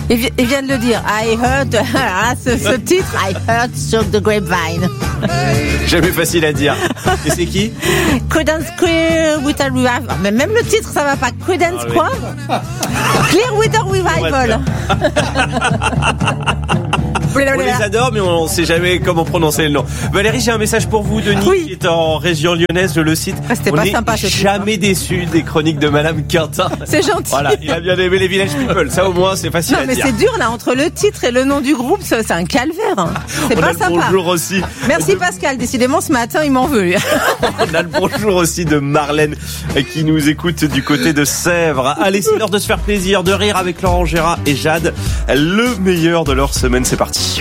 Il vient de le dire. I heard, ce titre, I heard sur The Grapevine. Jamais facile à dire. Et c'est qui? Creedence Clearwater Revival. Mais même le titre, ça va pas. Creedence quoi? Clearwater Revival. On les adore, mais on ne sait jamais comment prononcer le nom. Valérie, j'ai un message pour vous. Denis, qui est en région lyonnaise, je le cite. C'était pas sympa, ce titre. Jamais déçu des chroniques de Madame Quintin. C'est gentil. Voilà, il a bien aimé les Village People. Ça, au moins, c'est facile à dire. Non, mais c'est dur, là, entre le titre et le nom du groupe, c'est un calvaire. Hein. C'est on pas a le sympa. bonjour aussi. Merci Pascal. Décidément, ce matin, il m'en veut. On a le bonjour aussi de Marlène qui nous écoute du côté de Sèvres. Allez, c'est l'heure de se faire plaisir, de rire avec Laurent Gérard et Jade. Le meilleur de leur semaine, c'est parti.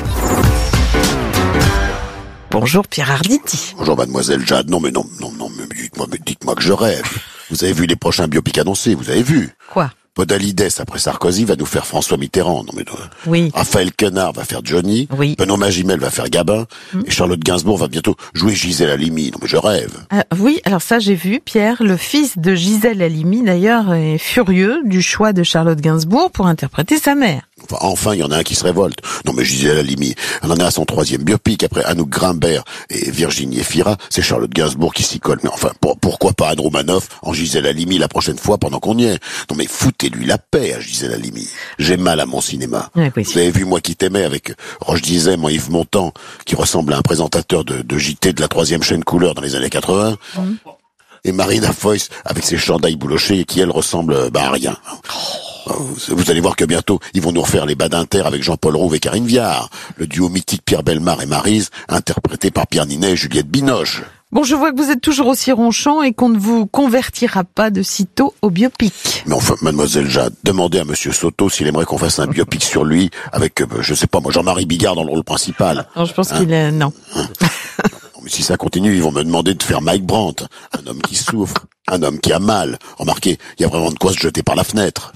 Bonjour Pierre Arditi. Bonjour mademoiselle Jade. Non, mais dites-moi que je rêve. Vous avez vu les prochains biopics annoncés, vous avez vu? Quoi? Podalides, après Sarkozy, va nous faire François Mitterrand. Non mais oui. Raphaël Quenard va faire Johnny. Oui. Benoît Magimel va faire Gabin. Et Charlotte Gainsbourg va bientôt jouer Gisèle Halimi. Non mais je rêve. Oui, alors ça j'ai vu, Pierre, le fils de Gisèle Halimi d'ailleurs est furieux du choix de Charlotte Gainsbourg pour interpréter sa mère. Enfin, il y en a un qui se révolte. Non mais Gisèle Halimi, elle en est à son 3e biopic. Après Anouk Grimbert et Virginie Efira, c'est Charlotte Gainsbourg qui s'y colle. Mais enfin, pourquoi pas Anne Romanoff en Gisèle Halimi la prochaine fois pendant qu'on y est? Non mais foutez-lui la paix à Gisèle Halimi. J'ai mal à mon cinéma. Oui. Vous avez vu Moi qui t'aimais avec Roche Dizem en Yves Montand, qui ressemble à un présentateur de JT de la 3e chaîne couleur dans les années 80. Et Marina Foïs avec ses chandails boulochés qui, elle, ressemble à rien. Vous allez voir que bientôt, ils vont nous refaire les Badinter avec Jean-Paul Rouve et Karine Viard. Le duo mythique Pierre Bellemare et Maryse, interprété par Pierre Ninet et Juliette Binoche. Bon, je vois que vous êtes toujours aussi ronchant et qu'on ne vous convertira pas de sitôt au biopic. Mais enfin, mademoiselle Jade, demandez à monsieur Soto s'il aimerait qu'on fasse un biopic sur lui avec, je sais pas moi, Jean-Marie Bigard dans le rôle principal. Non, je pense qu'il est... Non. Mais si ça continue, ils vont me demander de faire Mike Brandt, un homme qui souffre, un homme qui a mal. Remarquez, il y a vraiment de quoi se jeter par la fenêtre.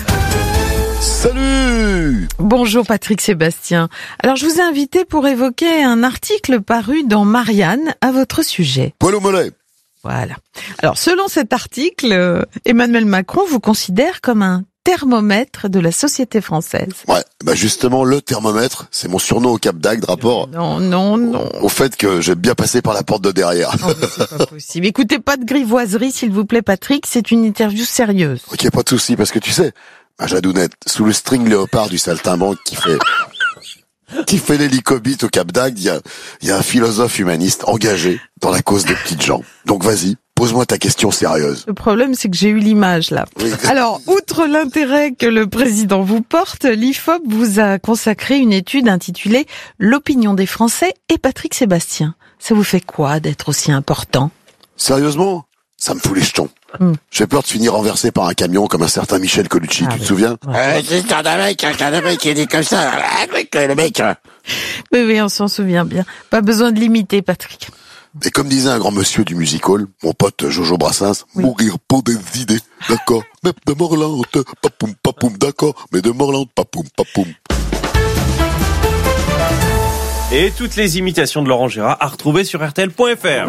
Salut! Bonjour Patrick Sébastien. Alors je vous ai invité pour évoquer un article paru dans Marianne à votre sujet. Poil au mollet. Voilà. Alors selon cet article, Emmanuel Macron vous considère comme un thermomètre de la société française. Ouais, justement le thermomètre, c'est mon surnom au Cap d'Agde, rapport Non. au fait que j'ai bien passé par la porte de derrière. Non, c'est pas possible. Écoutez, pas de grivoiserie s'il vous plaît Patrick, c'est une interview sérieuse. Ok, pas de souci, parce que tu sais, ma Jadounette, sous le string léopard du saltimbanque qui fait l'hélicobite au Cap d'Agde, il y a un philosophe humaniste engagé dans la cause des petites gens. Donc vas-y, pose-moi ta question sérieuse. Le problème, c'est que j'ai eu l'image, là. Oui. Alors, outre l'intérêt que le président vous porte, l'IFOP vous a consacré une étude intitulée « L'opinion des Français et Patrick Sébastien ». Ça vous fait quoi d'être aussi important? Sérieusement? Ça me fout les jetons. J'ai peur de finir renversé par un camion comme un certain Michel Colucci, tu te souviens? C'est un mec qui est dit comme ça, le mec. Oui, on s'en souvient bien. Pas besoin de l'imiter, Patrick. Et comme disait un grand monsieur du music hall, mon pote Jojo Brassens, mourir pour des idées, d'accord, mais de mort lente, papoum, papoum, d'accord, mais de mort lente, papoum, papoum. Et toutes les imitations de Laurent Gérard à retrouver sur RTL.fr.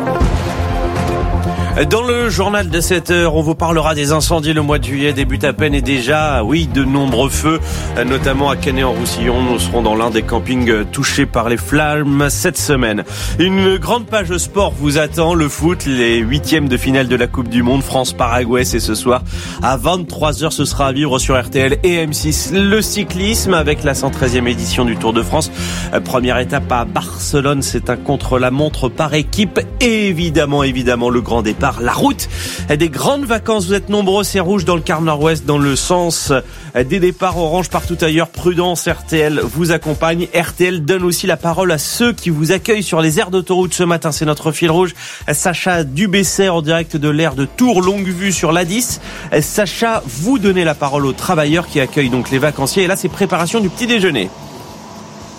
Dans le journal de 7h, on vous parlera des incendies. Le mois de juillet débute à peine et déjà, de nombreux feux, notamment à Canet-en-Roussillon. Nous serons dans l'un des campings touchés par les flammes cette semaine. Une grande page sport vous attend. Le foot, les 8e de finale de la Coupe du Monde. France-Paraguay, c'est ce soir à 23h. Ce sera à vivre sur RTL et M6. Le cyclisme avec la 113e édition du Tour de France. Première étape à Barcelone. C'est un contre-la-montre par équipe. Et évidemment, le grand départ. La route des grandes vacances. Vous êtes nombreux, c'est rouge dans le quart nord-ouest, dans le sens des départs, orange partout ailleurs. Prudence, RTL vous accompagne. RTL donne aussi la parole à ceux qui vous accueillent sur les aires d'autoroute ce matin. C'est notre fil rouge. Sacha Dubesset en direct de l'aire de Tours, longue vue sur l'A10. Sacha, vous donnez la parole aux travailleurs qui accueillent donc les vacanciers. Et là, c'est préparation du petit déjeuner.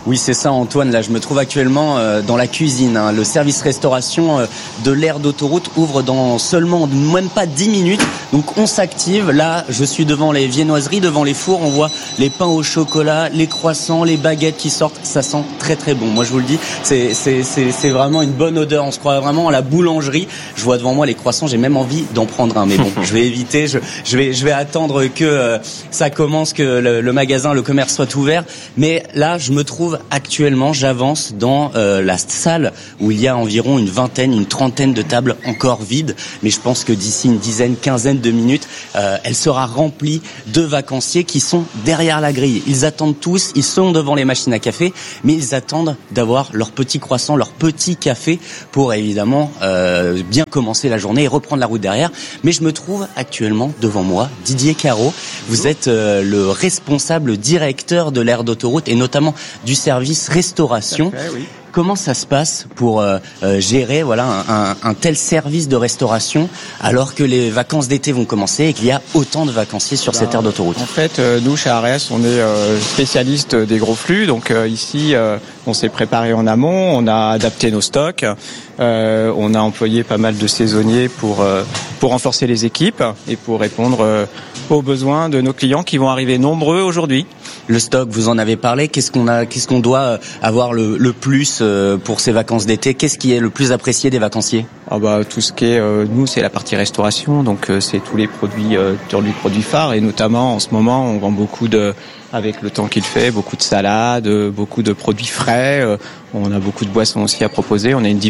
Oui, c'est ça, Antoine. Là, je me trouve actuellement dans la cuisine. Le service restauration de l'aire d'autoroute ouvre dans seulement même pas 10 minutes. Donc, on s'active. Là, je suis devant les viennoiseries, devant les fours. On voit les pains au chocolat, les croissants, les baguettes qui sortent. Ça sent très très bon. Moi, je vous le dis, c'est vraiment une bonne odeur. On se croit vraiment à la boulangerie. Je vois devant moi les croissants. J'ai même envie d'en prendre un. Mais bon, je vais éviter. Je vais attendre que ça commence, que le magasin, le commerce soit ouvert. Mais là, je me trouve actuellement, j'avance dans la salle où il y a environ une trentaine de tables encore vides. Mais je pense que d'ici une quinzaine de minutes, elle sera remplie de vacanciers qui sont derrière la grille. Ils attendent tous, ils sont devant les machines à café, mais ils attendent d'avoir leur petit croissant, leur petit café pour évidemment bien commencer la journée et reprendre la route derrière. Mais je me trouve actuellement devant moi, Didier Caro. Vous êtes le responsable directeur de l'aire d'autoroute et notamment du service restauration. Fait, oui. Comment ça se passe pour gérer un tel service de restauration alors que les vacances d'été vont commencer et qu'il y a autant de vacanciers sur cette aire d'autoroute? En fait, nous chez ARES, on est spécialiste des gros flux. Donc ici, on s'est préparé en amont, on a adapté nos stocks, on a employé pas mal de saisonniers pour renforcer les équipes et pour répondre aux besoins de nos clients qui vont arriver nombreux aujourd'hui. Le stock, vous en avez parlé. Qu'est-ce qu'on doit avoir le plus pour ces vacances d'été? Qu'est-ce qui est le plus apprécié des vacanciers? Tout ce qui est nous, c'est la partie restauration, donc c'est tous les produits phares et notamment en ce moment, on vend beaucoup avec le temps qu'il fait, beaucoup de salades, beaucoup de produits frais. On a beaucoup de boissons aussi à proposer. On a une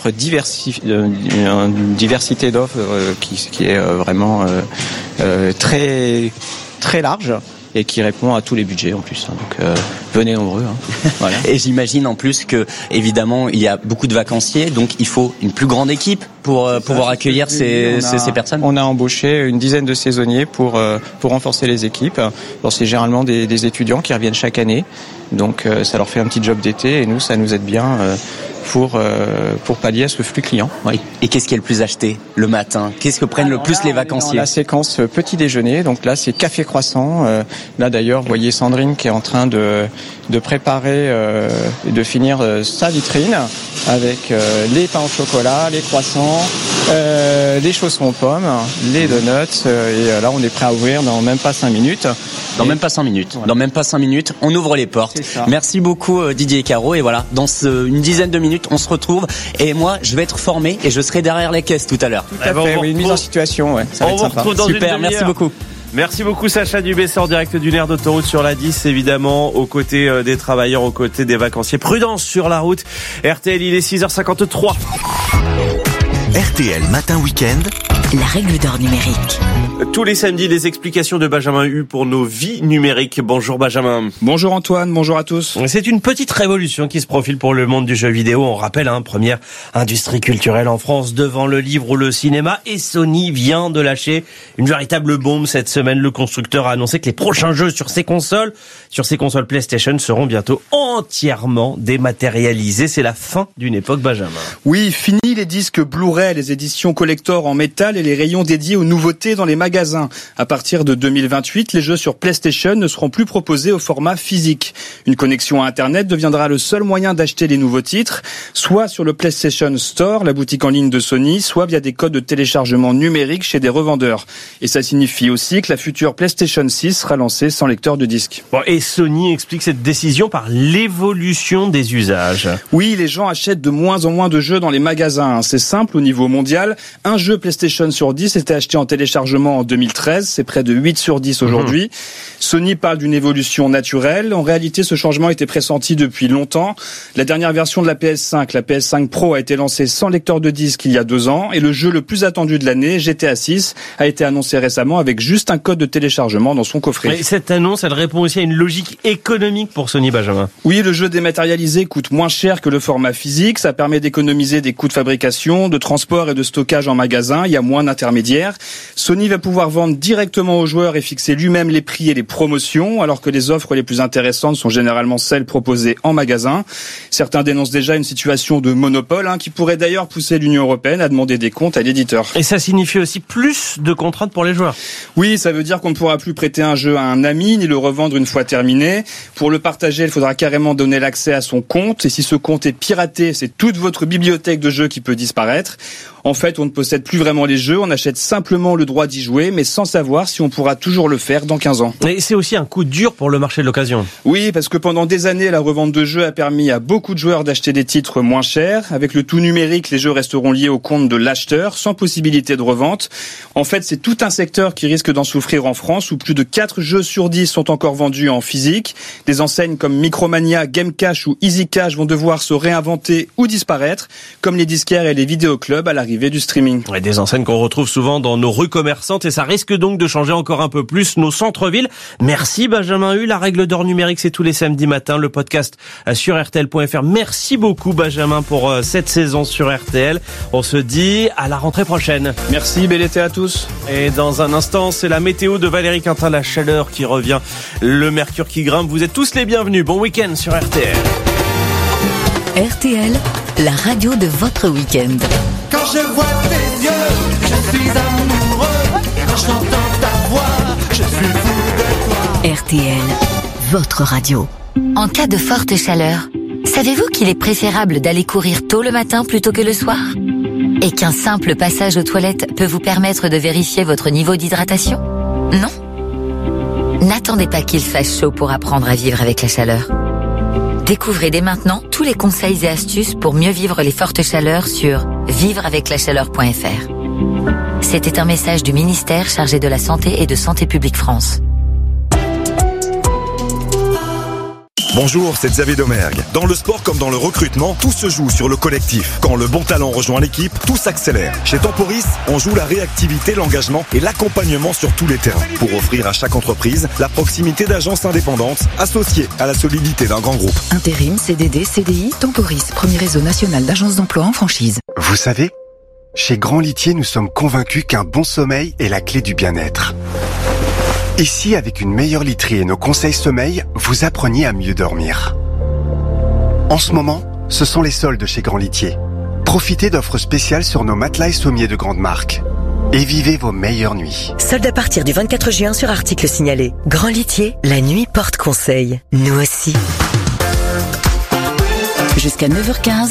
diversité d'offres qui est vraiment très très large et qui répond à tous les budgets en plus. Donc venez nombreux. Voilà. Et j'imagine en plus que évidemment il y a beaucoup de vacanciers, donc il faut une plus grande équipe pour pouvoir accueillir ces personnes. On a embauché une dizaine de saisonniers pour renforcer les équipes. Alors, c'est généralement des étudiants qui reviennent chaque année, donc ça leur fait un petit job d'été et nous ça nous aide bien pour pallier à ce flux client. Oui. Et qu'est-ce qui est le plus acheté le matin? Qu'est-ce que prennent le plus les vacanciers? La séquence petit déjeuner, donc là c'est café croissant. Là d'ailleurs, vous voyez Sandrine qui est en train de préparer et de finir sa vitrine avec les pains au chocolat, les croissants, les chaussons aux pommes, les donuts et là on est prêt à ouvrir dans même pas 5 minutes. Dans même pas 5 minutes. Voilà. Dans même pas 5 minutes, on ouvre les portes. Merci beaucoup Didier Caro et voilà, dans une dizaine de minutes, on se retrouve et moi je vais être formé et je serai derrière les caisses tout à l'heure. Tout à fait, oui, une mise en situation, ouais, ça va être sympa. Super, merci beaucoup. Merci beaucoup Sacha Dubessé en direct d'une aire d'autoroute sur la 10, évidemment, aux côtés des travailleurs, aux côtés des vacanciers. Prudence sur la route. RTL, il est 6h53. RTL Matin Week-end. La règle d'or numérique. Tous les samedis, les explications de Benjamin Hu pour nos vies numériques. Bonjour Benjamin. Bonjour Antoine, bonjour à tous. C'est une petite révolution qui se profile pour le monde du jeu vidéo. On rappelle, première industrie culturelle en France devant le livre ou le cinéma. Et Sony vient de lâcher une véritable bombe cette semaine. Le constructeur a annoncé que les prochains jeux sur ses consoles PlayStation seront bientôt entièrement dématérialisés. C'est la fin d'une époque, Benjamin. Oui, fini les disques Blu-ray, les éditions collector en métal et les rayons dédiés aux nouveautés dans les magasins. À partir de 2028, les jeux sur PlayStation ne seront plus proposés au format physique. Une connexion à Internet deviendra le seul moyen d'acheter les nouveaux titres, soit sur le PlayStation Store, la boutique en ligne de Sony, soit via des codes de téléchargement numérique chez des revendeurs. Et ça signifie aussi que la future PlayStation 6 sera lancée sans lecteur de disque. Bon, et Sony explique cette décision par l'évolution des usages. Oui, les gens achètent de moins en moins de jeux dans les magasins. C'est simple, au niveau mondial, un jeu PlayStation sur 10 était acheté en téléchargement en 2013, c'est près de 8 sur 10 aujourd'hui. Sony parle d'une évolution naturelle. En réalité, ce changement était pressenti depuis longtemps. La dernière version de la PS5, la PS5 Pro, a été lancée sans lecteur de disque il y a 2 ans. Et le jeu le plus attendu de l'année, GTA 6, a été annoncé récemment avec juste un code de téléchargement dans son coffret. Et cette annonce, elle répond aussi à une logique économique pour Sony, Benjamin. Oui, le jeu dématérialisé coûte moins cher que le format physique. Ça permet d'économiser des coûts de fabrication, de transport et de stockage en magasin. Il y a moins moins d'intermédiaires. Sony va pouvoir vendre directement aux joueurs et fixer lui-même les prix et les promotions, alors que les offres les plus intéressantes sont généralement celles proposées en magasin. Certains dénoncent déjà une situation de monopole, qui pourrait d'ailleurs pousser l'Union européenne à demander des comptes à l'éditeur. Et ça signifie aussi plus de contraintes pour les joueurs. Oui, ça veut dire qu'on ne pourra plus prêter un jeu à un ami, ni le revendre une fois terminé. Pour le partager, il faudra carrément donner l'accès à son compte. Et si ce compte est piraté, c'est toute votre bibliothèque de jeux qui peut disparaître. En fait, on ne possède plus vraiment les jeux, on achète simplement le droit d'y jouer, mais sans savoir si on pourra toujours le faire dans 15 ans. Et c'est aussi un coup dur pour le marché de l'occasion. Oui, parce que pendant des années, la revente de jeux a permis à beaucoup de joueurs d'acheter des titres moins chers. Avec le tout numérique, les jeux resteront liés au compte de l'acheteur, sans possibilité de revente. En fait, c'est tout un secteur qui risque d'en souffrir en France, où plus de 4 jeux sur 10 sont encore vendus en physique. Des enseignes comme Micromania, GameCash ou EasyCash vont devoir se réinventer ou disparaître, comme les disquaires et les vidéoclubs à l'arrivée du streaming. Et des enseignes qu'on retrouve souvent dans nos rues commerçantes, et ça risque donc de changer encore un peu plus nos centres-villes. Merci Benjamin Hu. La règle d'or numérique, c'est tous les samedis matins. Le podcast sur RTL.fr. Merci beaucoup Benjamin pour cette saison sur RTL. On se dit à la rentrée prochaine. Merci, bel été à tous. Et dans un instant, c'est la météo de Valérie Quintin, la chaleur qui revient, le mercure qui grimpe. Vous êtes tous les bienvenus. Bon week-end sur RTL. RTL, la radio de votre week-end. Quand je vois tes yeux, je suis amoureux. Quand j'entends ta voix, je suis fou de toi. RTL, votre radio. En cas de forte chaleur, savez-vous qu'il est préférable d'aller courir tôt le matin plutôt que le soir ? Et qu'un simple passage aux toilettes peut vous permettre de vérifier votre niveau d'hydratation ? Non ? N'attendez pas qu'il fasse chaud pour apprendre à vivre avec la chaleur. Découvrez dès maintenant tous les conseils et astuces pour mieux vivre les fortes chaleurs sur vivreaveclachaleur.fr. C'était un message du ministère chargé de la Santé et de Santé publique France. Bonjour, c'est Xavier Domergue. Dans le sport comme dans le recrutement, tout se joue sur le collectif. Quand le bon talent rejoint l'équipe, tout s'accélère. Chez Temporis, on joue la réactivité, l'engagement et l'accompagnement sur tous les terrains pour offrir à chaque entreprise la proximité d'agences indépendantes associées à la solidité d'un grand groupe. Intérim, CDD, CDI, Temporis, premier réseau national d'agences d'emploi en franchise. Vous savez, chez Grand Litier, nous sommes convaincus qu'un bon sommeil est la clé du bien-être. Et si, avec une meilleure literie et nos conseils sommeil, vous appreniez à mieux dormir ? En ce moment, ce sont les soldes chez Grand Litier. Profitez d'offres spéciales sur nos matelas et sommiers de grande marque. Et vivez vos meilleures nuits. Soldes à partir du 24 juin sur articles signalés. Grand Litier, la nuit porte conseil. Nous aussi. Jusqu'à 9h15.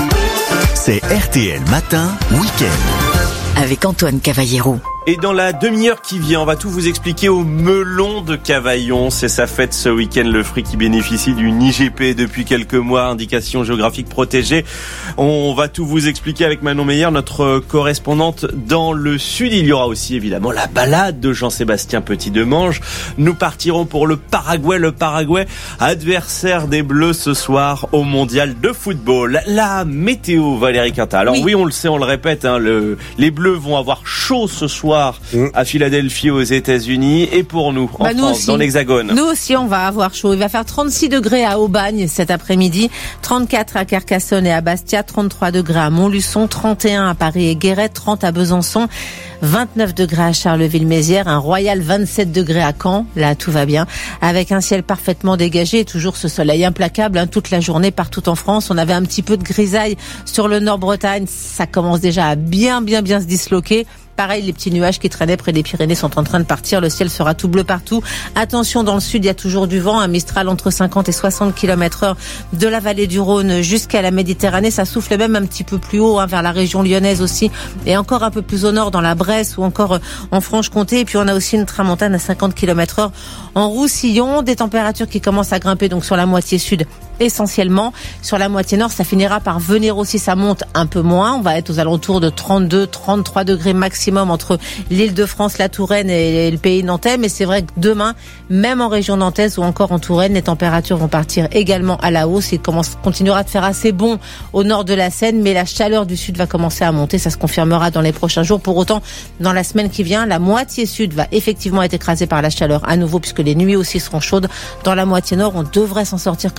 C'est RTL Matin, Week-end. Avec Antoine Cavallero. Et dans la demi-heure qui vient, on va tout vous expliquer au melon de Cavaillon. C'est sa fête ce week-end, le fruit qui bénéficie d'une IGP depuis quelques mois, indication géographique protégée. On va tout vous expliquer avec Manon Meyer, notre correspondante dans le sud. Il y aura aussi évidemment la balade de Jean-Sébastien Petit-Demange. Nous partirons pour le Paraguay, adversaire des Bleus ce soir au mondial de football. La météo, Valérie Quintin. Alors oui, on le sait, on le répète, les Bleus vont avoir chaud ce soir à Philadelphie aux États-Unis et pour nous en France, dans l'Hexagone. Nous aussi on va avoir chaud. Il va faire 36 degrés à Aubagne cet après-midi, 34 à Carcassonne et à Bastia, 33 degrés à Montluçon, 31 à Paris et Guéret, 30 à Besançon, 29 degrés à Charleville-Mézières, un royal 27 degrés à Caen. Là tout va bien, avec un ciel parfaitement dégagé et toujours ce soleil implacable toute la journée partout en France. On avait un petit peu de grisaille sur le Nord-Bretagne, ça commence déjà à bien se disloquer. Pareil, les petits nuages qui traînaient près des Pyrénées sont en train de partir. Le ciel sera tout bleu partout. Attention, dans le sud, il y a toujours du vent. Un Mistral entre 50 et 60 km/h de la vallée du Rhône jusqu'à la Méditerranée. Ça souffle même un petit peu plus haut, vers la région lyonnaise aussi. Et encore un peu plus au nord, dans la Bresse ou encore en Franche-Comté. Et puis, on a aussi une tramontane à 50 km/h en Roussillon. Des températures qui commencent à grimper donc sur la moitié sud essentiellement. Sur la moitié nord, ça finira par venir aussi. Ça monte un peu moins. On va être aux alentours de 32-33 degrés maximum entre l'Île-de-France, la Touraine et le pays nantais. Mais c'est vrai que demain, même en région nantaise ou encore en Touraine, les températures vont partir également à la hausse. Il continuera de faire assez bon au nord de la Seine, mais la chaleur du sud va commencer à monter. Ça se confirmera dans les prochains jours. Pour autant, dans la semaine qui vient, la moitié sud va effectivement être écrasée par la chaleur à nouveau, puisque les nuits aussi seront chaudes. Dans la moitié nord, on devrait s'en sortir quand même au moins jusqu'à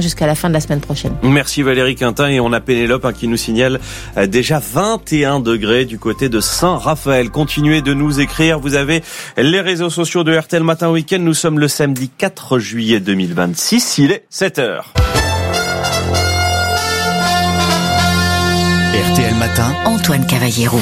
jusqu'à la fin de la semaine prochaine. Merci Valérie Quintin, et on a Pénélope qui nous signale déjà 21 degrés du côté de Saint-Raphaël. Continuez de nous écrire, vous avez les réseaux sociaux de RTL Matin Week-end. Nous sommes le samedi 4 juillet 2026, il est 7h. RTL Matin, Antoine Cavallero.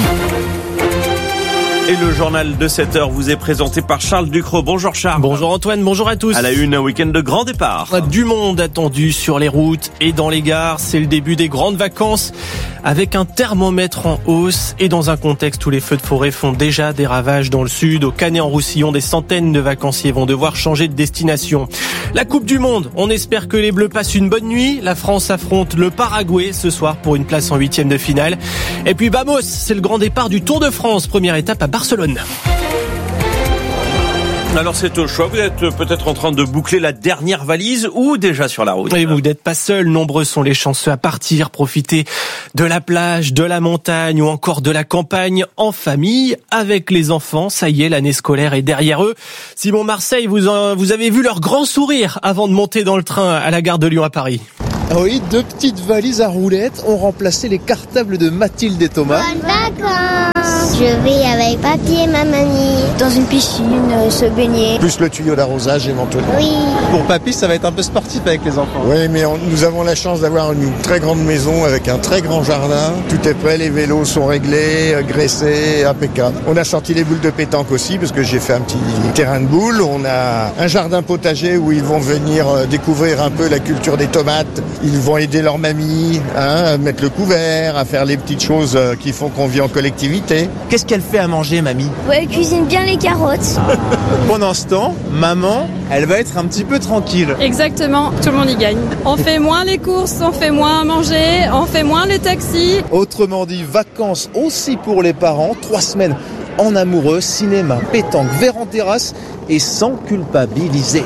Et le journal de 7h vous est présenté par Charles Ducrot. Bonjour Charles. Bonjour Antoine, bonjour à tous. À la une, un week-end de grand départ. Du monde attendu sur les routes et dans les gares. C'est le début des grandes vacances avec un thermomètre en hausse et dans un contexte où les feux de forêt font déjà des ravages dans le sud. Au Canet-en-Roussillon, des centaines de vacanciers vont devoir changer de destination. La Coupe du Monde, on espère que les Bleus passent une bonne nuit. La France affronte le Paraguay ce soir pour une place en 8e de finale. Et puis Vamos, c'est le grand départ du Tour de France. Première étape à Barcelone. Alors c'est au choix, vous êtes peut-être en train de boucler la dernière valise ou déjà sur la route. Et vous n'êtes pas seul, nombreux sont les chanceux à partir, profiter de la plage, de la montagne ou encore de la campagne en famille avec les enfants. Ça y est, l'année scolaire est derrière eux. Simon Marseille, vous avez vu leur grand sourire avant de monter dans le train à la gare de Lyon à Paris. Oui, 2 petites valises à roulettes ont remplacé les cartables de Mathilde et Thomas. Bonnes vacances! Je vais avec papy et ma mamie dans une piscine, se baigner. Plus le tuyau d'arrosage éventuellement. Oui. Pour papy, ça va être un peu sportif avec les enfants. Oui, mais nous avons la chance d'avoir une très grande maison avec un très grand jardin. Tout est prêt, les vélos sont réglés, graissés, impeccables. On a sorti les boules de pétanque aussi parce que j'ai fait un petit terrain de boules. On a un jardin potager où ils vont venir découvrir un peu la culture des tomates. Ils vont aider leur mamie à mettre le couvert, à faire les petites choses qui font qu'on vit en collectivité. Qu'est-ce qu'elle fait à manger, mamie? Ouais, elle cuisine bien les carottes. Pendant ce temps, maman, elle va être un petit peu tranquille. Exactement, tout le monde y gagne. On fait moins les courses, on fait moins à manger, on fait moins les taxis. Autrement dit, vacances aussi pour les parents, 3 semaines en amoureux, cinéma, pétanque, verre en terrasse et sans culpabiliser.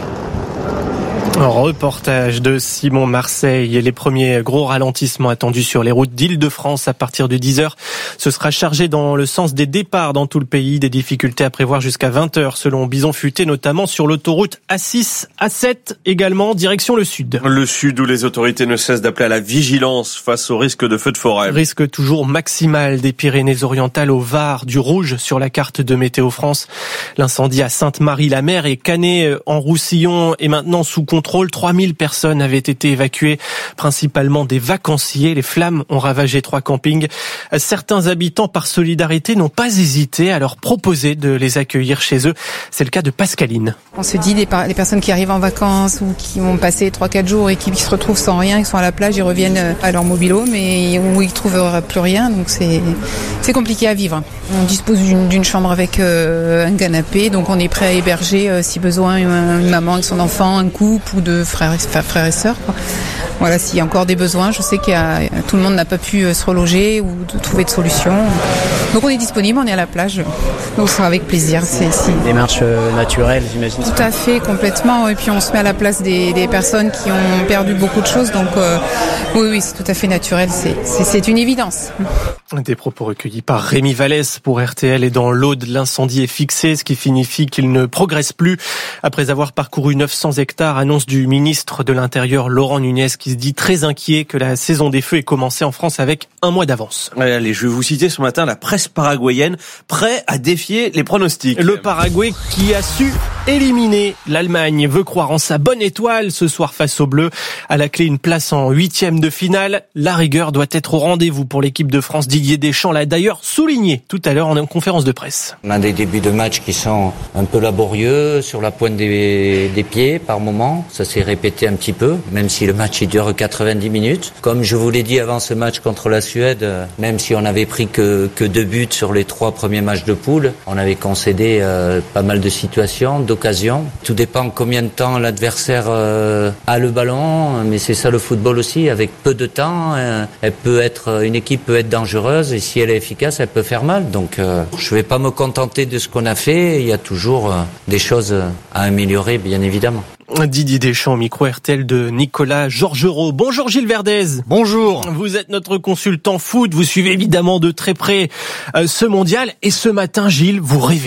Un reportage de Simon Marseille et les premiers gros ralentissements attendus sur les routes d'Île-de-France à partir de 10h. Ce sera chargé dans le sens des départs dans tout le pays. Des difficultés à prévoir jusqu'à 20h selon Bison Futé, notamment sur l'autoroute A6, A7 également, direction le sud. Le sud où les autorités ne cessent d'appeler à la vigilance face au risque de feux de forêt. Risque toujours maximal des Pyrénées-Orientales au Var, du rouge sur la carte de Météo France. L'incendie à Sainte-Marie-la-Mer et Canet-en-Roussillon est maintenant sous contrôle. 3000 personnes avaient été évacuées, principalement des vacanciers. Les flammes ont ravagé 3 campings. Certains habitants, par solidarité, n'ont pas hésité à leur proposer de les accueillir chez eux. C'est le cas de Pascaline. On se dit, les personnes qui arrivent en vacances ou qui vont passer 3-4 jours et qui se retrouvent sans rien, qui sont à la plage, ils reviennent à leur mobilo, mais où ils ne trouvent plus rien. Donc c'est compliqué à vivre. On dispose d'une chambre avec un canapé, donc on est prêt à héberger si besoin une maman avec son enfant, un couple ou de frères et sœurs. Voilà, s'il y a encore des besoins, je sais que tout le monde n'a pas pu se reloger ou de trouver de solutions. Donc on est disponible, on est à la plage, donc ce sera avec plaisir. C'est démarche naturelle, j'imagine. Tout à fait, complètement. Et puis on se met à la place des personnes qui ont perdu beaucoup de choses, donc oui, c'est tout à fait naturel, c'est une évidence. Des propos recueillis par Rémi Vallès pour RTL. Et dans l'Aude, l'incendie est fixé, ce qui signifie qu'il ne progresse plus. Après avoir parcouru 900 hectares, annonce du ministre de l'Intérieur Laurent Nunez, qui se dit très inquiet que la saison des feux ait commencé en France avec un mois d'avance. Allez, je vais vous citer ce matin la presse paraguayenne, prêt à défier les pronostics. Le Paraguay qui a su éliminer l'Allemagne veut croire en sa bonne étoile ce soir face aux Bleus. À la clé, une place en 8e de finale. La rigueur doit être au rendez-vous pour l'équipe de France. Didier Deschamps l'a d'ailleurs souligné tout à l'heure en conférence de presse. On a des débuts de match qui sont un peu laborieux, sur la pointe des pieds par moment. Ça s'est répété un petit peu, même si le match il dure 90 minutes. Comme je vous l'ai dit avant ce match contre la Suède, même si on n'avait pris que 2 buts sur les 3 premiers matchs de poule, on avait concédé pas mal de situations, d'occasions. Tout dépend combien de temps l'adversaire a le ballon, mais c'est ça le football aussi. Avec peu de temps, une équipe peut être dangereuse et si elle est efficace, elle peut faire mal. Donc je vais pas me contenter de ce qu'on a fait. Il y a toujours des choses à améliorer, bien évidemment. Didier Deschamps, micro RTL de Nicolas Georgerot. Bonjour Gilles Verdez. Bonjour. Vous êtes notre consultant foot, vous suivez évidemment de très près ce mondial et ce matin Gilles, vous rêvez.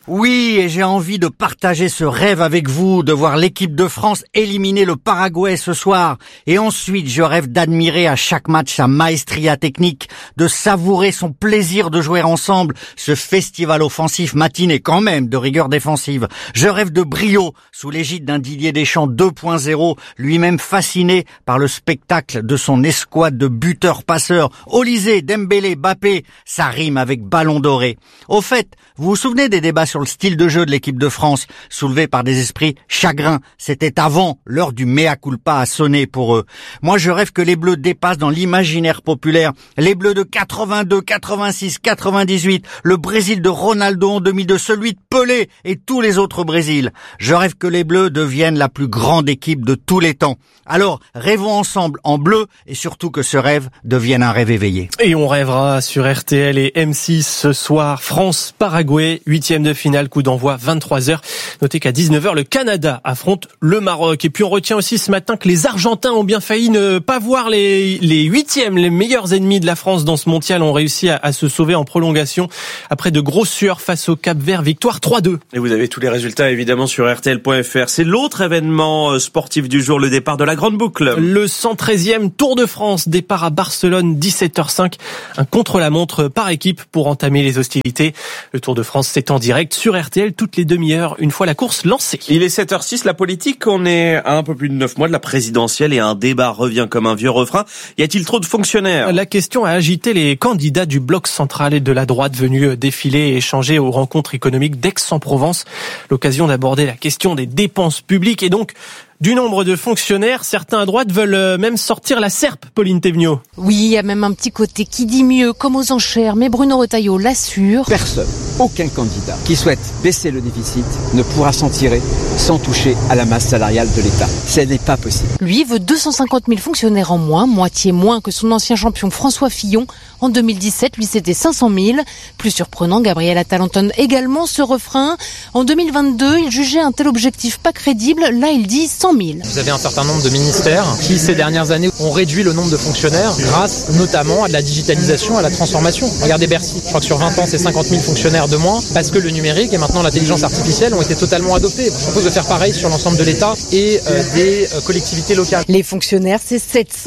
Oui, et j'ai envie de partager ce rêve avec vous, de voir l'équipe de France éliminer le Paraguay ce soir. Et ensuite, je rêve d'admirer à chaque match sa maestria technique, de savourer son plaisir de jouer ensemble, ce festival offensif matiné quand même de rigueur défensive. Je rêve de brio, sous l'égide d'un Didier Deschamps 2.0, lui-même fasciné par le spectacle de son escouade de buteurs-passeurs. Olysée, Dembélé, Mbappé, ça rime avec ballon doré. Au fait, vous vous souvenez des débats sur le style de jeu de l'équipe de France, soulevés par des esprits chagrins? C'était avant, l'heure du mea culpa a sonné pour eux. Moi, je rêve que les Bleus dépassent dans l'imaginaire populaire les Bleus de 82, 86, 98, le Brésil de Ronaldo en 2002, celui de Pelé et tous les autres Brésils. Je rêve que les Bleus deviennent la plus grande équipe de tous les temps. Alors, rêvons ensemble en bleu et surtout que ce rêve devienne un rêve éveillé. Et on rêvera sur RTL et M6 ce soir. France-Paraguay, 8e de finale, coup d'envoi 23h. Notez qu'à 19h, le Canada affronte le Maroc. Et puis on retient aussi ce matin que les Argentins ont bien failli ne pas voir les 8e, les meilleurs ennemis de la France dans ce mondial, ont réussi à se sauver en prolongation après de grosses sueurs face au Cap-Vert. Victoire 3-2. Et vous avez tous les résultats évidemment sur RTL.fr. C'est l'autre événement sportif du jour, le départ de la Grande Boucle. Le 113e Tour de France, départ à Barcelone, 17h05. Un contre-la-montre par équipe pour entamer les hostilités. Le Tour de France, c'est en direct sur RTL toutes les demi-heures, une fois la course lancée. Il est 7h06, la politique, on est à un peu plus de 9 mois de la présidentielle et un débat revient comme un vieux refrain. Y a-t-il trop de fonctionnaires? La question a agité les candidats du bloc central et de la droite venus défiler et échanger aux rencontres économiques d'Aix-en-Provence. L'occasion d'aborder la question des dépenses publiques et donc du nombre de fonctionnaires. Certains à droite veulent même sortir la serpe, Pauline Thévenot. Oui, il y a même un petit côté qui dit mieux, comme aux enchères, mais Bruno Retailleau l'assure. Personne, aucun candidat qui souhaite baisser le déficit ne pourra s'en tirer sans toucher à la masse salariale de l'État. Ce n'est pas possible. Lui veut 250 000 fonctionnaires en moins, moitié moins que son ancien champion François Fillon. En 2017, lui c'était 500 000. Plus surprenant, Gabriel Attal entonne également ce refrain. En 2022, il jugeait un tel objectif pas crédible. Là, il dit 100 000. Vous avez un certain nombre de ministères qui, ces dernières années, ont réduit le nombre de fonctionnaires grâce notamment à de la digitalisation, à la transformation. Regardez Bercy, je crois que sur 20 ans, c'est 50 000 fonctionnaires de moins parce que le numérique et maintenant l'intelligence artificielle ont été totalement adoptés. Je propose de faire pareil sur l'ensemble de l'État et des collectivités locales. Les fonctionnaires, c'est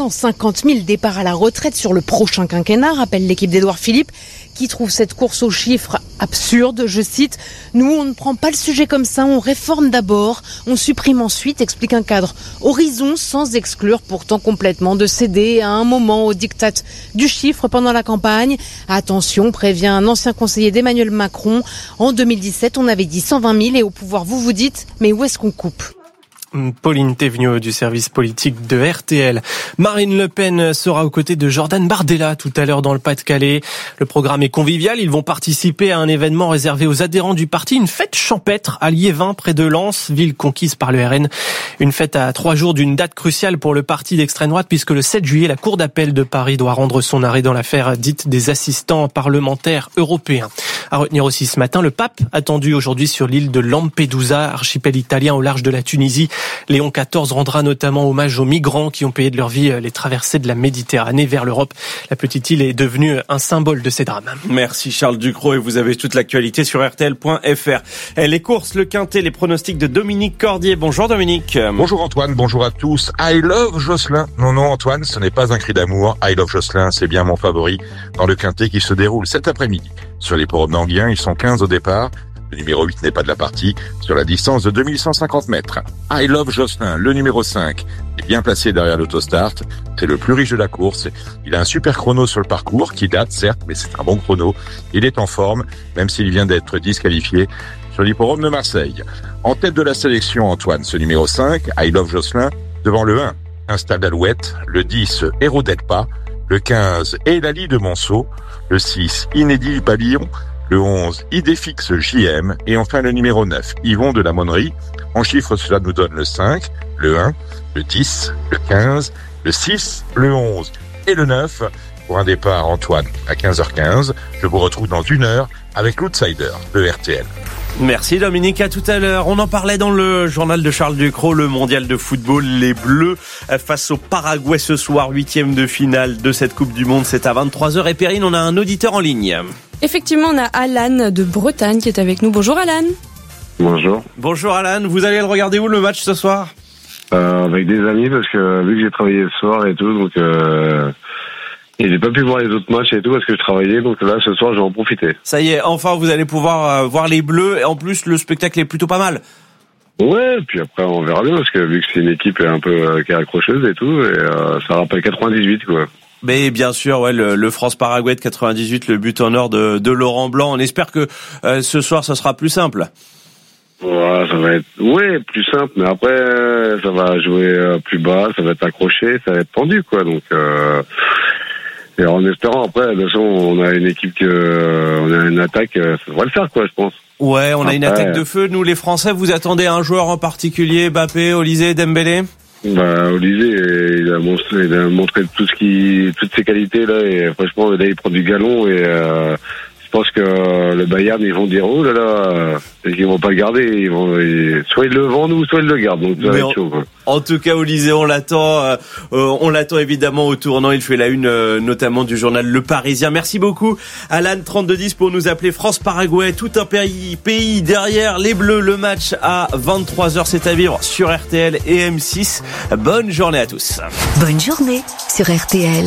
750 000 départs à la retraite sur le prochain quinquennat, rappelle l'équipe d'Édouard Philippe, qui trouve cette course aux chiffres absurde. Je cite, « Nous, on ne prend pas le sujet comme ça, on réforme d'abord, on supprime ensuite », explique un cadre horizon sans exclure pourtant complètement de céder à un moment au diktat du chiffre pendant la campagne. Attention, prévient un ancien conseiller d'Emmanuel Macron. En 2017, on avait dit 120 000 et au pouvoir, vous vous dites, mais où est-ce qu'on coupe ? Pauline Thévenot du service politique de RTL. Marine Le Pen sera aux côtés de Jordan Bardella tout à l'heure dans le Pas-de-Calais. Le programme est convivial. Ils vont participer à un événement réservé aux adhérents du parti, une fête champêtre à Liévin, près de Lens, ville conquise par le RN. Une fête à 3 jours d'une date cruciale pour le parti d'extrême droite, puisque le 7 juillet, la Cour d'appel de Paris doit rendre son arrêt dans l'affaire dite des assistants parlementaires européens. À retenir aussi ce matin, le pape attendu aujourd'hui sur l'île de Lampedusa, archipel italien au large de la Tunisie. Léon XIV rendra notamment hommage aux migrants qui ont payé de leur vie les traversées de la Méditerranée vers l'Europe. La petite île est devenue un symbole de ces drames. Merci Charles Ducrot et vous avez toute l'actualité sur RTL.fr. Les courses, le quintet, les pronostics de Dominique Cordier. Bonjour Dominique. Bonjour Antoine, bonjour à tous. I love Jocelyn. Non Antoine, ce n'est pas un cri d'amour. I love Jocelyn, c'est bien mon favori dans le quintet qui se déroule cet après-midi. Sur les forums d'Anguien, ils sont 15 au départ. Le numéro 8 n'est pas de la partie, sur la distance de 2150 mètres. I Love Jocelyn, le numéro 5, est bien placé derrière l'autostart. C'est le plus riche de la course. Il a un super chrono sur le parcours, qui date certes, mais c'est un bon chrono. Il est en forme, même s'il vient d'être disqualifié sur l'hippodrome de Marseille. En tête de la sélection, Antoine, ce numéro 5, I Love Jocelyn, devant le 1, Instable d'Alouette, le 10, Héros d'Elpa, le 15, Elali de Monceau, le 6, Inédit du Pavillon, le 11, Idéfix JM, et enfin le numéro 9, Yvon de la Monnerie. En chiffres, cela nous donne le 5, le 1, le 10, le 15, le 6, le 11 et le 9. Pour un départ, Antoine, à 15h15. Je vous retrouve dans 1 heure avec l'Outsider de RTL. Merci Dominique, à tout à l'heure. On en parlait dans le journal de Charles Ducrot, le mondial de football, les Bleus face au Paraguay ce soir, 8e de finale de cette Coupe du Monde, c'est à 23h. Et Perrine, on a un auditeur en ligne. Effectivement, on a Alan de Bretagne qui est avec nous. Bonjour Alan. Bonjour. Bonjour Alan, vous allez le regarder où le match ce soir ? Avec des amis, parce que vu que j'ai travaillé ce soir et tout, donc et j'ai pas pu voir les autres matchs et tout parce que je travaillais, donc là ce soir je vais en profiter. Ça y est, enfin vous allez pouvoir voir les Bleus, et en plus le spectacle est plutôt pas mal. Ouais, puis après on verra bien, parce que vu que c'est une équipe un peu qui est accrocheuse et tout, et ça rappelle 98 quoi. Mais bien sûr, ouais, le France-Paraguay de 98, le but en or de Laurent Blanc. On espère que ce soir ça sera plus simple. Ouais, ça va être plus simple, mais après ça va jouer plus bas, ça va être accroché, ça va être tendu quoi, donc et en espérant après, de toute façon, on a une équipe on a une attaque, ça devrait le faire quoi, je pense. Ouais, on a une attaque de feu. Nous les Français, vous attendez un joueur en particulier, Mbappé, Olysée, Dembélé? Olysée, il a montré toutes ses qualités là, et franchement là il prend du galon, et je pense que le Bayern, ils vont dire oh là là, ils vont pas le garder, soit ils le vendent ou soit ils le gardent, donc ça va être chaud quoi. En tout cas, Olysée, on l'attend évidemment au tournant. Il fait la une notamment du journal Le Parisien. Merci beaucoup, Alan, 3210 pour nous appeler. France-Paraguay, tout un pays derrière les Bleus. Le match à 23h, c'est à vivre sur RTL et M6. Bonne journée à tous. Bonne journée sur RTL.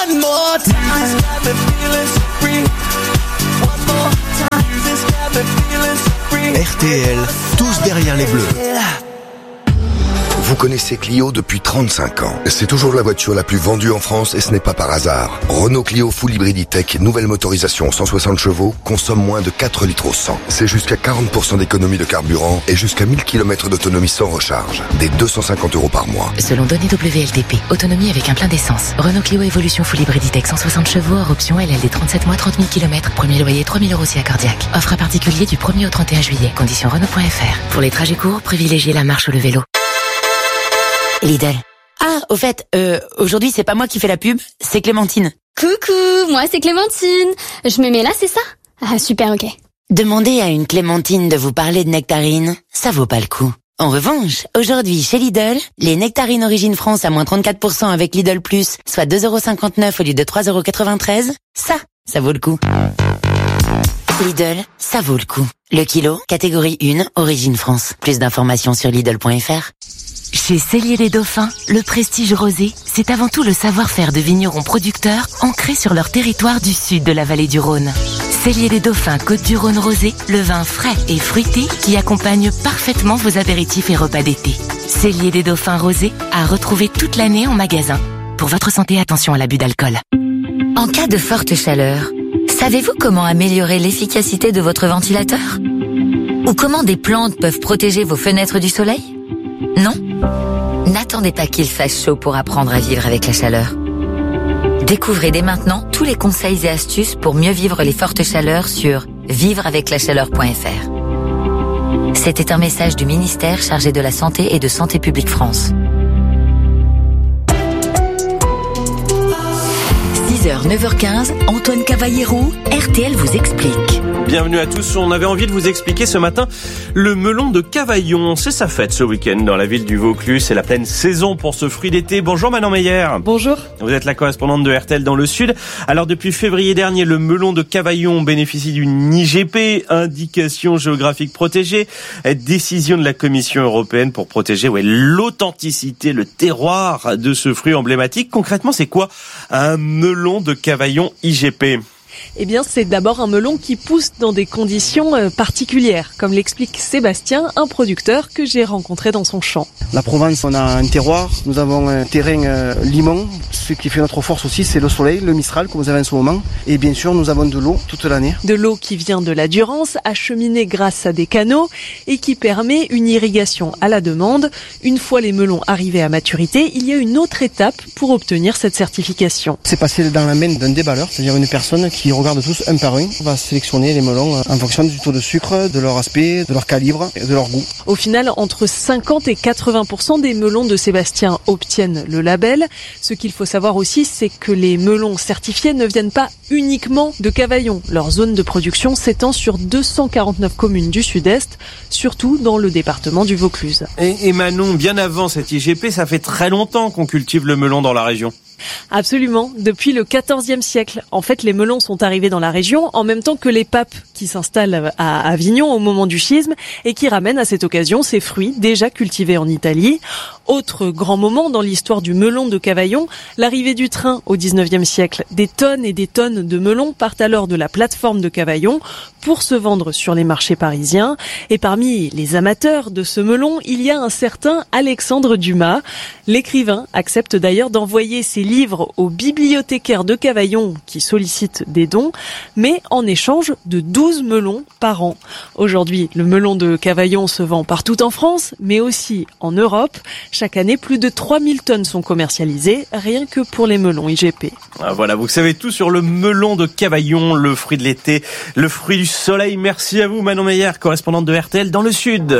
RTL, tous derrière les Bleus. Vous connaissez Clio depuis 35 ans. C'est toujours la voiture la plus vendue en France et ce n'est pas par hasard. Renault Clio Full Hybrid E-Tech, nouvelle motorisation 160 chevaux, consomme moins de 4 litres au 100. C'est jusqu'à 40% d'économie de carburant et jusqu'à 1000 km d'autonomie sans recharge. Des 250 € par mois. Selon données WLTP, autonomie avec un plein d'essence. Renault Clio Evolution Full Hybrid E-Tech 160 chevaux, hors option LLD 37 mois, 30 000 km. Premier loyer 3 000 € si accordiaque. Offre à particulier du 1er au 31 juillet. Conditions Renault.fr. Pour les trajets courts, privilégiez la marche ou le vélo. Lidl. Ah, au fait, aujourd'hui c'est pas moi qui fais la pub, c'est Clémentine. Coucou, moi c'est Clémentine. Je me mets là, c'est ça? Ah, super, ok. Demandez à une Clémentine de vous parler de nectarines, ça vaut pas le coup. En revanche, aujourd'hui chez Lidl, les nectarines Origine France à moins 34% avec Lidl Plus, soit 2,59 € au lieu de 3,93 €, ça vaut le coup. Lidl, ça vaut le coup. Le kilo, catégorie 1, Origine France. Plus d'informations sur Lidl.fr. Chez Cellier les Dauphins, le prestige rosé, c'est avant tout le savoir-faire de vignerons producteurs ancrés sur leur territoire du sud de la vallée du Rhône. Cellier les Dauphins Côte-du-Rhône rosé, le vin frais et fruité qui accompagne parfaitement vos apéritifs et repas d'été. Cellier des Dauphins rosé à retrouver toute l'année en magasin. Pour votre santé, attention à l'abus d'alcool. En cas de forte chaleur, savez-vous comment améliorer l'efficacité de votre ventilateur? Ou comment des plantes peuvent protéger vos fenêtres du soleil? Non? N'attendez pas qu'il fasse chaud pour apprendre à vivre avec la chaleur. Découvrez dès maintenant tous les conseils et astuces pour mieux vivre les fortes chaleurs sur vivreaveclachaleur.fr. C'était un message du ministère chargé de la Santé et de Santé publique France. 6h, 9h15, Antoine Cavallero, RTL vous explique. Bienvenue à tous. On avait envie de vous expliquer ce matin le melon de Cavaillon. C'est sa fête ce week-end dans la ville du Vaucluse. C'est la pleine saison pour ce fruit d'été. Bonjour Manon Meyer. Bonjour. Vous êtes la correspondante de RTL dans le Sud. Alors depuis février dernier, le melon de Cavaillon bénéficie d'une IGP, indication géographique protégée, décision de la Commission européenne pour protéger l'authenticité, le terroir de ce fruit emblématique. Concrètement, c'est quoi un melon de Cavaillon IGP ? Eh bien, c'est d'abord un melon qui pousse dans des conditions particulières, comme l'explique Sébastien, un producteur que j'ai rencontré dans son champ. La Provence, on a un terroir, nous avons un terrain limon. Ce qui fait notre force aussi, c'est le soleil, le Mistral, comme vous avez en ce moment. Et bien sûr, nous avons de l'eau toute l'année. De l'eau qui vient de la Durance, acheminée grâce à des canaux et qui permet une irrigation à la demande. Une fois les melons arrivés à maturité, il y a une autre étape pour obtenir cette certification. C'est passé dans la main d'un déballeur, c'est-à-dire une personne qui qui regardent tous un par un. On va sélectionner les melons en fonction du taux de sucre, de leur aspect, de leur calibre et de leur goût. Au final, entre 50 et 80% des melons de Sébastien obtiennent le label. Ce qu'il faut savoir aussi, c'est que les melons certifiés ne viennent pas uniquement de Cavaillon. Leur zone de production s'étend sur 249 communes du Sud-Est, surtout dans le département du Vaucluse. Et Manon, bien avant cette IGP, ça fait très longtemps qu'on cultive le melon dans la région. Absolument, depuis le XIVe siècle. En fait, les melons sont arrivés dans la région en même temps que les papes qui s'installent à Avignon au moment du schisme et qui ramènent à cette occasion ces fruits déjà cultivés en Italie. Autre grand moment dans l'histoire du melon de Cavaillon, l'arrivée du train au XIXe siècle. Des tonnes et des tonnes de melons partent alors de la plateforme de Cavaillon pour se vendre sur les marchés parisiens. Et parmi les amateurs de ce melon, il y a un certain Alexandre Dumas. L'écrivain accepte d'ailleurs d'envoyer ses livres aux bibliothécaires de Cavaillon qui sollicitent des dons, mais en échange de 12 melons par an. Aujourd'hui, le melon de Cavaillon se vend partout en France, mais aussi en Europe. Chaque année, plus de 3000 tonnes sont commercialisées, rien que pour les melons IGP. Voilà, vous savez tout sur le melon de Cavaillon, le fruit de l'été, le fruit du soleil. Merci à vous, Manon Meyer, correspondante de RTL dans le Sud.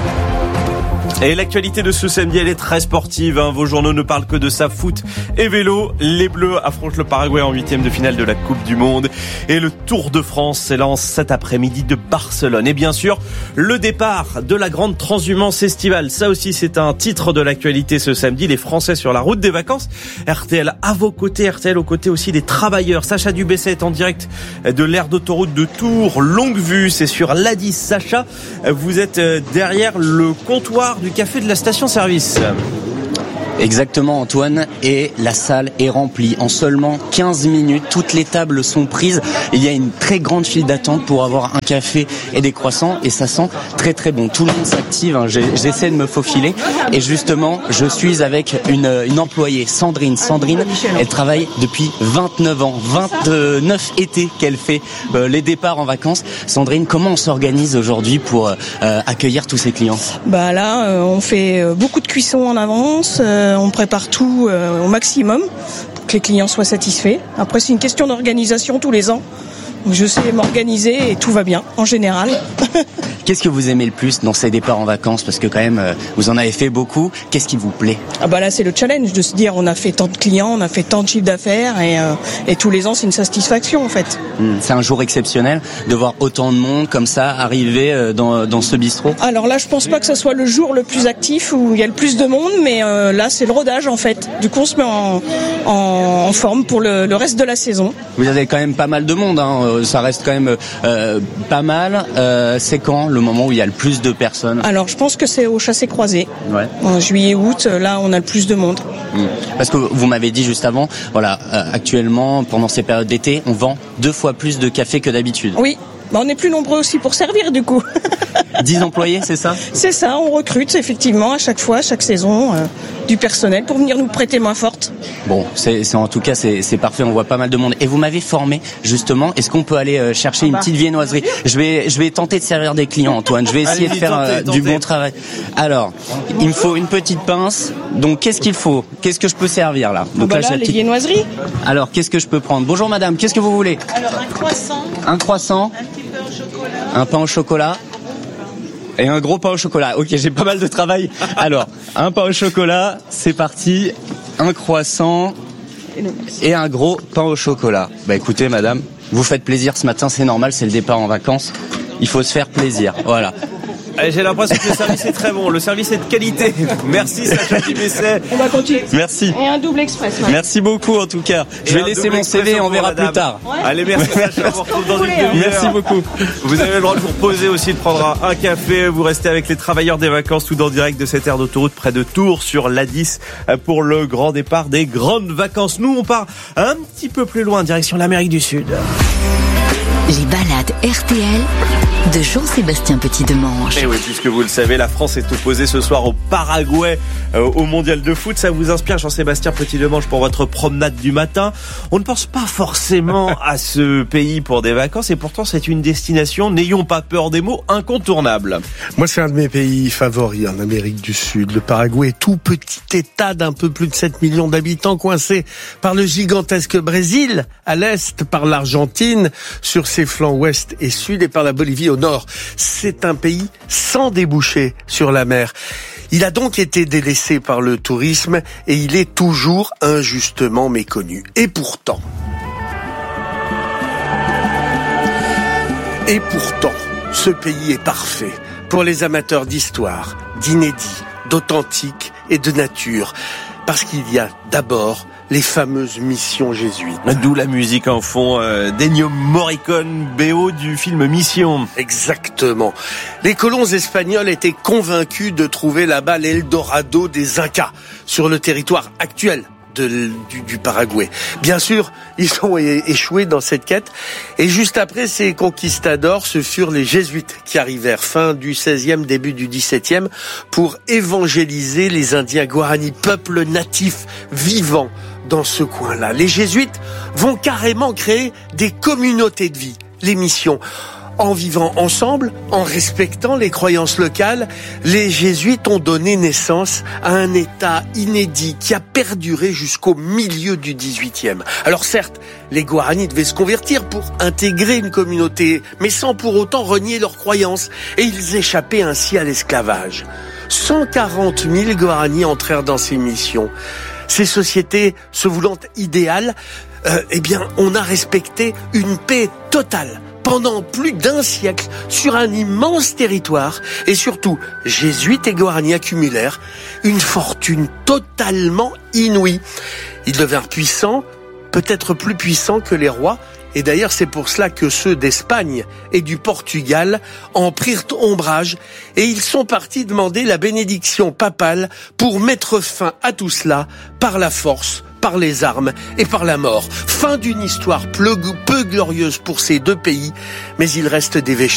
Et l'actualité de ce samedi, elle est très sportive. Vos journaux ne parlent que de ça, foot et vélo. Les Bleus affrontent le Paraguay en 8e de finale de la Coupe du Monde. Et le Tour de France s'élance cet après-midi de Barcelone. Et bien sûr, le départ de la grande transhumance estivale. Ça aussi, c'est un titre de l'actualité ce samedi. Les Français sur la route des vacances. RTL à vos côtés, RTL aux côtés aussi des travailleurs. Sacha Dubesset est en direct de l'aire d'autoroute de Tours. Longue vue, c'est sur l'A10. Sacha, vous êtes derrière le comptoir du café de la station-service. Exactement Antoine, et la salle est remplie. En seulement 15 minutes, toutes les tables sont prises. Il y a une très grande file d'attente pour avoir un café et des croissants et ça sent très très bon. Tout le monde s'active, j'essaie de me faufiler et justement je suis avec une employée, Sandrine. Sandrine, elle travaille depuis 29 ans, 29 étés qu'elle fait les départs en vacances. Sandrine, comment on s'organise aujourd'hui pour accueillir tous ces clients ? Bah là, on fait beaucoup de cuissons en avance. On prépare tout au maximum pour que les clients soient satisfaits. Après, c'est une question d'organisation tous les ans. Je sais m'organiser et tout va bien, en général. Qu'est-ce que vous aimez le plus dans ces départs en vacances ? Parce que quand même, vous en avez fait beaucoup. Qu'est-ce qui vous plaît ? Ah bah là, c'est le challenge de se dire on a fait tant de clients, on a fait tant de chiffre d'affaires et tous les ans, c'est une satisfaction en fait. C'est un jour exceptionnel de voir autant de monde comme ça arriver dans ce bistrot. Alors là, je pense pas que ce soit le jour le plus actif où il y a le plus de monde, mais là, c'est le rodage en fait. Du coup, on se met en forme pour le reste de la saison. Vous avez quand même pas mal de monde, hein. Ça reste quand même pas mal. C'est quand le moment où il y a le plus de personnes ? Alors, je pense que c'est au chassé-croisé. Ouais. En juillet-août, là, on a le plus de monde. Parce que vous m'avez dit juste avant, voilà, actuellement, pendant ces périodes d'été, on vend 2 fois plus de café que d'habitude. Oui. Bah, on est plus nombreux aussi pour servir, du coup. 10 employés, c'est ça ? C'est ça, on recrute effectivement à chaque fois, chaque saison, du personnel pour venir nous prêter main forte. Bon, en tout cas, c'est parfait, on voit pas mal de monde. Et vous m'avez formé, justement, est-ce qu'on peut aller chercher une petite viennoiserie ? Je vais tenter de servir des clients, Antoine, je vais essayer de faire du bon travail. Alors, il me faut une petite pince, donc qu'est-ce qu'il faut ? Qu'est-ce que je peux servir là ? Donc là, les viennoiseries. Alors, qu'est-ce que je peux prendre ? Bonjour madame, qu'est-ce que vous voulez ? Alors, un croissant. Un croissant. Un petit pain au chocolat. Un pain au chocolat. Et un gros pain au chocolat. Ok, j'ai pas mal de travail. Alors, un pain au chocolat, c'est parti. Un croissant et un gros pain au chocolat. Bah écoutez, madame, vous faites plaisir ce matin, c'est normal, c'est le départ en vacances. Il faut se faire plaisir, voilà. J'ai l'impression que le service est très bon, le service est de qualité. Merci Sacha Dubesset. On va continuer. Merci. Et un double express. Ouais. Merci beaucoup en tout cas. Je vais laisser mon CV, on verra plus tard. Ouais. Allez, merci Sacha, on vous retrouve dans une demi-heure. Merci beaucoup. Vous avez le droit de vous reposer aussi, de prendre un café. Vous restez avec les travailleurs des vacances, tout en direct de cette aire d'autoroute près de Tours sur l'A10 pour le grand départ des grandes vacances. Nous, on part un petit peu plus loin, direction l'Amérique du Sud. Les balades RTL de Jean-Sébastien Petit-Demange. Et oui, puisque vous le savez, la France est opposée ce soir au Paraguay au mondial de foot. Ça vous inspire, Jean-Sébastien Petit-Demange, pour votre promenade du matin? On ne pense pas forcément à ce pays pour des vacances, et pourtant c'est une destination, n'ayons pas peur des mots, incontournable. Moi, c'est un de mes pays favoris en Amérique du Sud. Le Paraguay, tout petit état d'un peu plus de 7 millions d'habitants, coincé par le gigantesque Brésil à l'est, par l'Argentine sur ses flancs ouest et sud, et par la Bolivie au nord. C'est un pays sans débouchés sur la mer. Il a donc été délaissé par le tourisme et il est toujours injustement méconnu. Et pourtant, ce pays est parfait pour les amateurs d'histoire, d'inédit, d'authentique et de nature. Parce qu'il y a d'abord les fameuses missions jésuites. D'où la musique en fond d'Ennio Morricone, BO du film Mission. Exactement. Les colons espagnols étaient convaincus de trouver là-bas l'Eldorado des Incas, sur le territoire actuel du Paraguay. Bien sûr, ils ont échoué dans cette quête, et juste après ces conquistadors, ce furent les jésuites qui arrivèrent fin du XVIe, début du XVIIe, pour évangéliser les Indiens Guarani, peuple natif vivant dans ce coin-là. Les jésuites vont carrément créer des communautés de vie, les missions. En vivant ensemble, en respectant les croyances locales, les jésuites ont donné naissance à un État inédit qui a perduré jusqu'au milieu du XVIIIe. Alors certes, les Guaranis devaient se convertir pour intégrer une communauté, mais sans pour autant renier leurs croyances, et ils échappaient ainsi à l'esclavage. 140 000 Guaranis entrèrent dans ces missions. Ces sociétés, se voulant idéales, on a respecté une paix totale pendant plus d'un siècle sur un immense territoire, et surtout, jésuites et Guaranis accumulèrent une fortune totalement inouïe. Ils devinrent puissants, peut-être plus puissants que les rois, et d'ailleurs c'est pour cela que ceux d'Espagne et du Portugal en prirent ombrage, et ils sont partis demander la bénédiction papale pour mettre fin à tout cela par la force, par les armes et par la mort. Fin d'une histoire peu glorieuse pour ces deux pays, mais il reste des